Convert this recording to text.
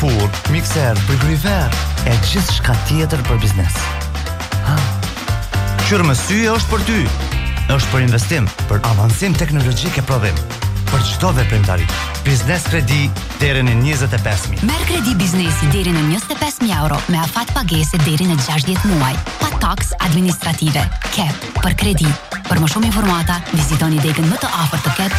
furrë, mikser, frigorifer e gjithçka tjetër për biznes. Qërmësyje është për ty. Është për investim, për avancim teknologjik e prodhim, për çdo veprimtari. Biznes kredi deri në 25.000. Merr kredi biznesi deri në 25.000 euro me afat pagese deri në 60 muaj, pa taks administrative. KEP për kredi. Për më shumë informata, vizitoni degën më të afërt të KEP